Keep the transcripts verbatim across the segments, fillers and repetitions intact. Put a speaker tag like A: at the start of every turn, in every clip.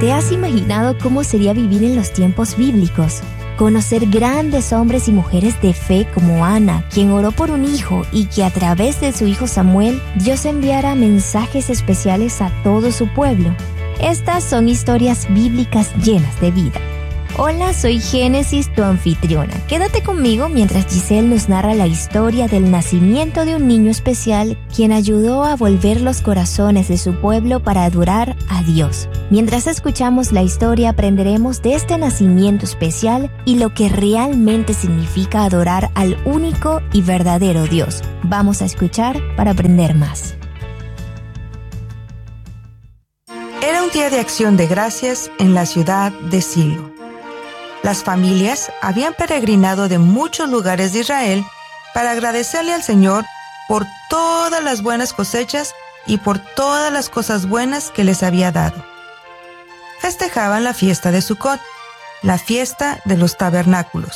A: ¿te has imaginado cómo sería vivir en los tiempos bíblicos? Conocer grandes hombres y mujeres de fe como Ana, quien oró por un hijo y que a través de su hijo Samuel, Dios enviara mensajes especiales a todo su pueblo. Estas son historias bíblicas llenas de vida. Hola, soy Génesis, tu anfitriona. Quédate conmigo mientras Giselle nos narra la historia del nacimiento de un niño especial quien ayudó a volver los corazones de su pueblo para adorar a Dios. Mientras escuchamos la historia, aprenderemos de este nacimiento especial y lo que realmente significa adorar al único y verdadero Dios. Vamos a escuchar para aprender más.
B: Era un día de acción de gracias en la ciudad de Silo. Las familias habían peregrinado de muchos lugares de Israel para agradecerle al Señor por todas las buenas cosechas y por todas las cosas buenas que les había dado. Festejaban la fiesta de Sucot, la fiesta de los tabernáculos.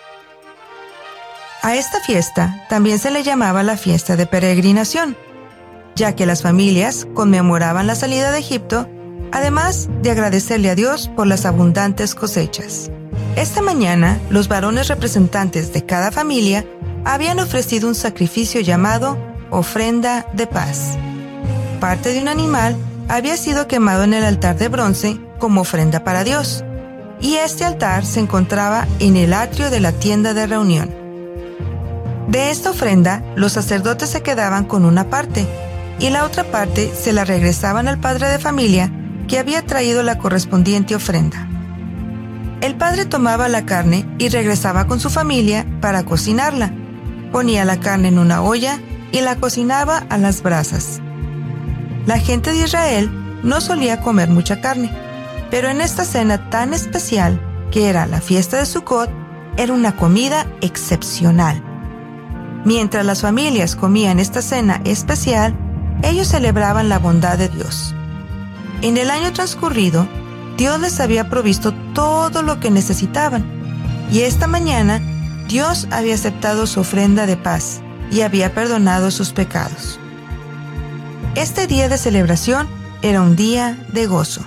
B: A esta fiesta también se le llamaba la fiesta de peregrinación, ya que las familias conmemoraban la salida de Egipto, además de agradecerle a Dios por las abundantes cosechas. Esta mañana, los varones representantes de cada familia habían ofrecido un sacrificio llamado ofrenda de paz. Parte de un animal había sido quemado en el altar de bronce como ofrenda para Dios, y este altar se encontraba en el atrio de la tienda de reunión. De esta ofrenda, los sacerdotes se quedaban con una parte, y la otra parte se la regresaban al padre de familia que había traído la correspondiente ofrenda. El padre tomaba la carne y regresaba con su familia para cocinarla. Ponía la carne en una olla y la cocinaba a las brasas. La gente de Israel no solía comer mucha carne, pero en esta cena tan especial, que era la fiesta de Sucot, era una comida excepcional. Mientras las familias comían esta cena especial, ellos celebraban la bondad de Dios. En el año transcurrido, Dios les había provisto todo lo que necesitaban, y esta mañana Dios había aceptado su ofrenda de paz y había perdonado sus pecados. Este día de celebración era un día de gozo.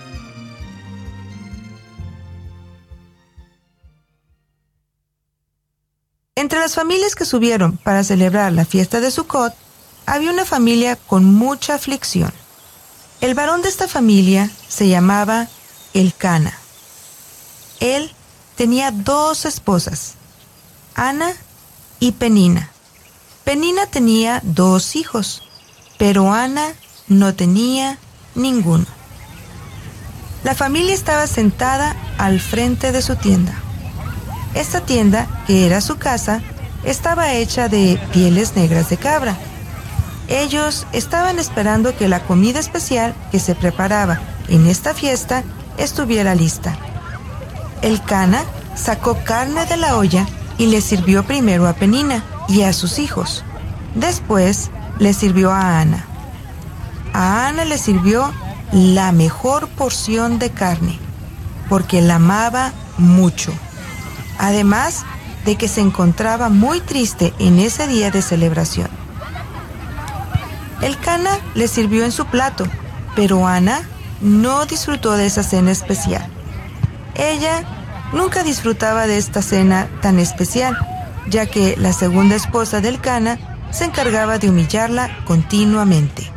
B: Entre las familias que subieron para celebrar la fiesta de Sucot, había una familia con mucha aflicción. El varón de esta familia se llamaba Elcana. Él tenía dos esposas, Ana y Penina. Penina tenía dos hijos, pero Ana no tenía ninguno. La familia estaba sentada al frente de su tienda. Esta tienda, que era su casa, estaba hecha de pieles negras de cabra. Ellos estaban esperando que la comida especial que se preparaba en esta fiesta estuviera lista. Elcana sacó carne de la olla y le sirvió primero a Penina y a sus hijos. Después le sirvió a Ana. A Ana le sirvió la mejor porción de carne, porque la amaba mucho. Además de que se encontraba muy triste en ese día de celebración. Elcana le sirvió en su plato, pero Ana no disfrutó de esa cena especial. Ella nunca disfrutaba de esta cena tan especial, ya que la segunda esposa de Elcana se encargaba de humillarla continuamente.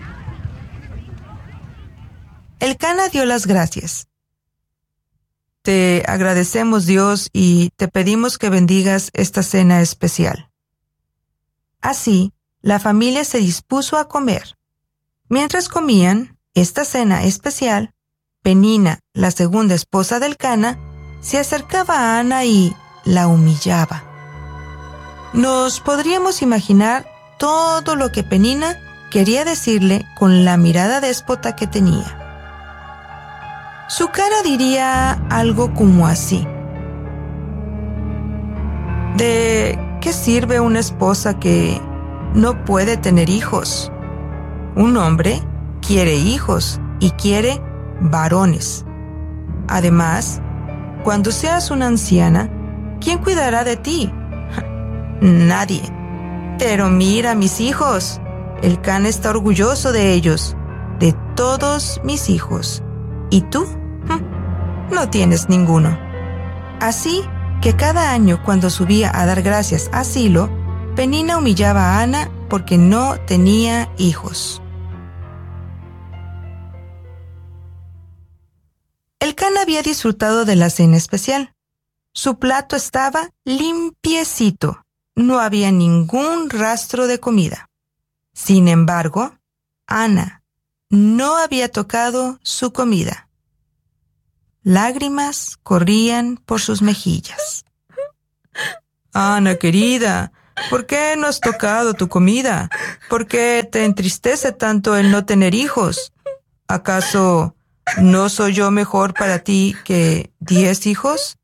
B: Elcana dio las gracias. Te agradecemos, Dios, y te pedimos que bendigas esta cena especial. Así, la familia se dispuso a comer. Mientras comían esta cena especial, Penina, la segunda esposa de Elcana, se acercaba a Ana y la humillaba. Nos podríamos imaginar todo lo que Penina quería decirle con la mirada déspota que tenía. Su cara diría algo como así: ¿de qué sirve una esposa que no puede tener hijos? Un hombre quiere hijos y quiere varones. Además, cuando seas una anciana, ¿quién cuidará de ti? Nadie. Pero mira, mis hijos, Elcana está orgulloso de ellos, de todos mis hijos. ¿Y tú no tienes ninguno. Así que cada año cuando subía a dar gracias a Silo, Penina humillaba a Ana porque no tenía hijos. Elcana había disfrutado de la cena especial. Su plato estaba limpiecito. No había ningún rastro de comida. Sin embargo, Ana no había tocado su comida. Lágrimas corrían por sus mejillas. Ana, querida, ¿por qué no has tocado tu comida? ¿Por qué te entristece tanto el no tener hijos? ¿Acaso no soy yo mejor para ti que diez hijos?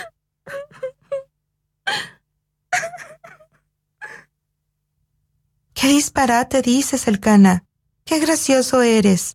B: ¡Qué disparate dices, Elcana! ¡Qué gracioso eres!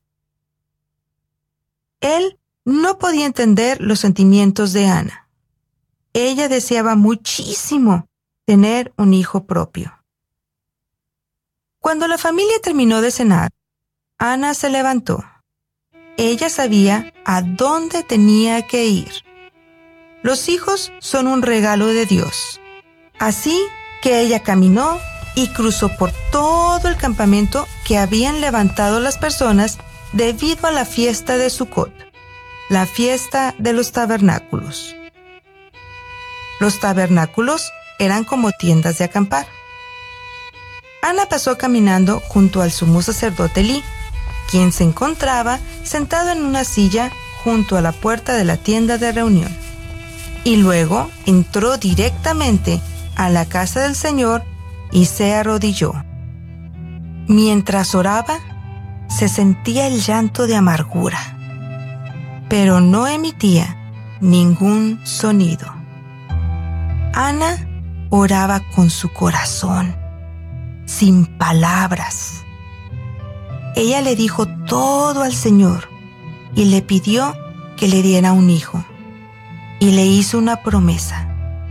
B: Él no podía entender los sentimientos de Ana. Ella deseaba muchísimo tener un hijo propio. Cuando la familia terminó de cenar, Ana se levantó. Ella sabía a dónde tenía que ir. Los hijos son un regalo de Dios. Así que ella caminó y cruzó por todo el campamento que habían levantado las personas debido a la fiesta de Sucot, la fiesta de los tabernáculos. Los tabernáculos eran como tiendas de acampar. Ana pasó caminando junto al sumo sacerdote Elí, quien se encontraba sentado en una silla junto a la puerta de la tienda de reunión. Y luego entró directamente a la casa del Señor y se arrodilló. Mientras oraba, se sentía el llanto de amargura, pero no emitía ningún sonido. Ana oraba con su corazón, sin palabras. Ella le dijo todo al Señor y le pidió que le diera un hijo, y le hizo una promesa.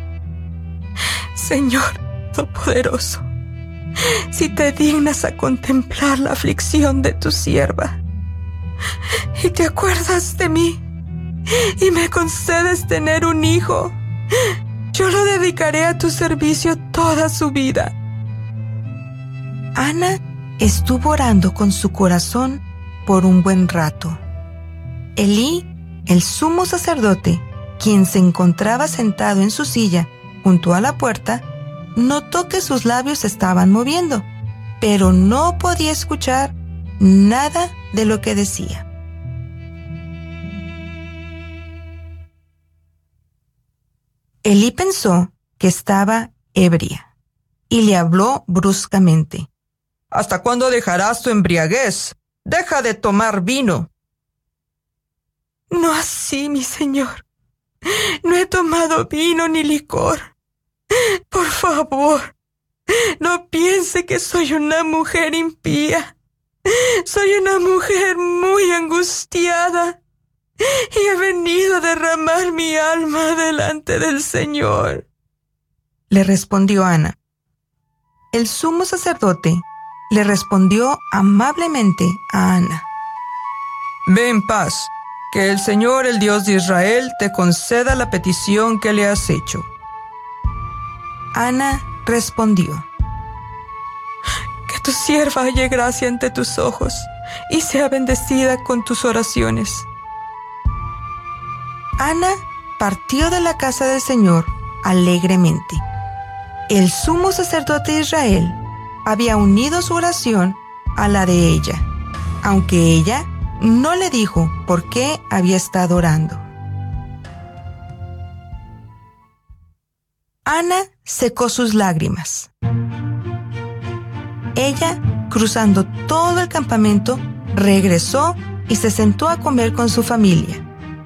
B: Señor Todopoderoso, si te dignas a contemplar la aflicción de tu sierva, y te acuerdas de mí, y me concedes tener un hijo, yo lo dedicaré a tu servicio toda su vida. Ana estuvo orando con su corazón por un buen rato. Elí, el sumo sacerdote, quien se encontraba sentado en su silla junto a la puerta, notó que sus labios se estaban moviendo, pero no podía escuchar nada de lo que decía. Elí pensó que estaba ebria y le habló bruscamente. ¿Hasta cuándo dejarás tu embriaguez? Deja de tomar vino. No así, mi señor. No he tomado vino ni licor. Por favor, no piense que soy una mujer impía. Soy una mujer muy angustiada y he venido a derramar mi alma delante del Señor. Le respondió Ana. El sumo sacerdote le respondió amablemente a Ana. Ve en paz, que el Señor, el Dios de Israel, te conceda la petición que le has hecho. Ana respondió. Que tu sierva halle gracia ante tus ojos y sea bendecida con tus oraciones. Ana partió de la casa del Señor alegremente. El sumo sacerdote de Israel había unido su oración a la de ella, aunque ella no le dijo por qué había estado orando. Ana secó sus lágrimas. Ella, cruzando todo el campamento, regresó y se sentó a comer con su familia.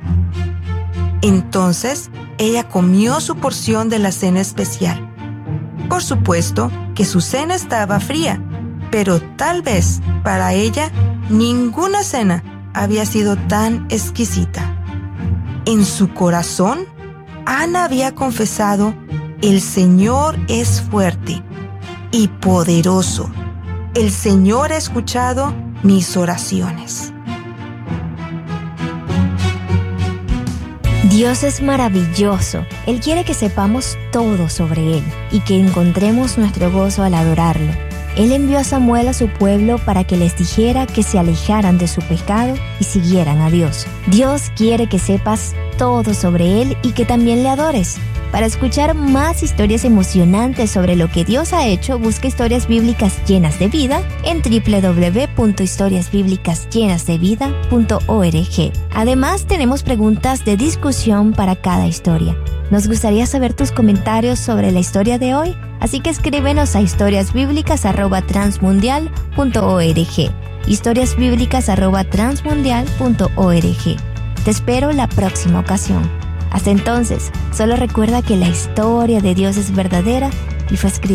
B: Entonces, ella comió su porción de la cena especial. Por supuesto que su cena estaba fría, pero tal vez para ella ninguna cena había sido tan exquisita. En su corazón, Ana había confesado: el Señor es fuerte y poderoso. El Señor ha escuchado mis oraciones.
A: Dios es maravilloso. Él quiere que sepamos todo sobre Él y que encontremos nuestro gozo al adorarlo. Él envió a Samuel a su pueblo para que les dijera que se alejaran de su pecado y siguieran a Dios. Dios quiere que sepas todo sobre Él y que también le adores. Para escuchar más historias emocionantes sobre lo que Dios ha hecho, busca Historias Bíblicas Llenas de Vida en doble u doble u doble u punto historias bíblicas llenas de vida punto org. Además, tenemos preguntas de discusión para cada historia. Nos gustaría saber tus comentarios sobre la historia de hoy, así que escríbenos a historiasbiblicas arroba transmundial punto org. historiasbiblicas arroba transmundial punto org. Te espero la próxima ocasión. Hasta entonces, solo recuerda que la historia de Dios es verdadera y fue escrita